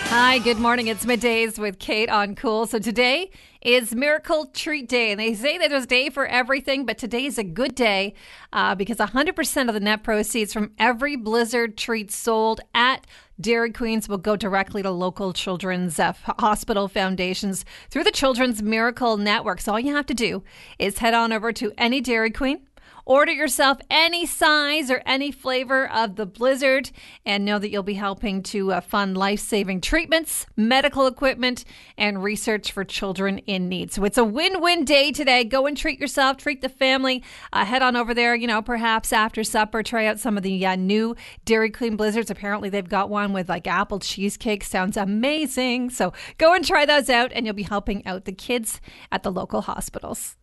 Hi, good morning. It's Middays with Kate on Cool. So today is Miracle Treat Day. And they say that there's a day for everything, but today is a good day because 100% of the net proceeds from every Blizzard treat sold at Dairy Queens will go directly to local children's hospital foundations through the Children's Miracle Network. So all you have to do is head on over to any Dairy Queen. Order yourself any size or any flavor of the Blizzard and know that you'll be helping to fund life-saving treatments, medical equipment, and research for children in need. So it's a win-win day today. Go and treat yourself, treat the family. Head on over there, perhaps after supper, try out some of the new Dairy Queen Blizzards. Apparently they've got one with like apple cheesecake. Sounds amazing. So go and try those out and you'll be helping out the kids at the local hospitals.